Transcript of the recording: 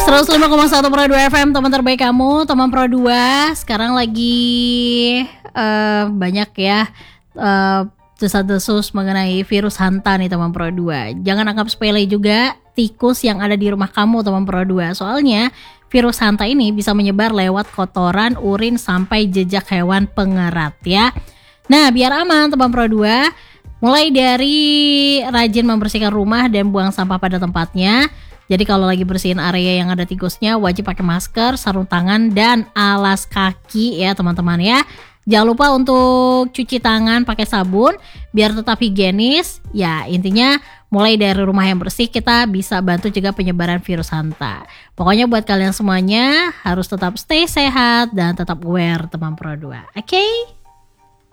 105,1 Pro 2 FM, teman terbaik kamu, teman Pro 2. Sekarang lagi banyak ya desas-desus mengenai virus hanta nih teman Pro 2. Jangan anggap sepele juga tikus yang ada di rumah kamu teman Pro 2. Soalnya virus hanta ini bisa menyebar lewat kotoran, urin, sampai jejak hewan pengerat ya. Nah, biar aman teman Pro 2, mulai dari rajin membersihkan rumah dan buang sampah pada tempatnya. Jadi kalau lagi bersihin area yang ada tikusnya, wajib pakai masker, sarung tangan, dan alas kaki ya teman-teman ya. Jangan lupa untuk cuci tangan pakai sabun biar tetap higienis. Ya intinya mulai dari rumah yang bersih kita bisa bantu juga penyebaran virus hanta. Pokoknya buat kalian semuanya harus tetap stay sehat dan tetap aware teman Pro 2. Oke?